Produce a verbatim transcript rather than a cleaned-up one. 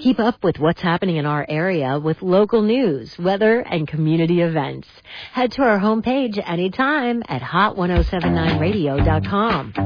Keep up with what's happening in our area with local news, weather, and community events. Head to our homepage anytime at hot ten seventy-nine radio dot com.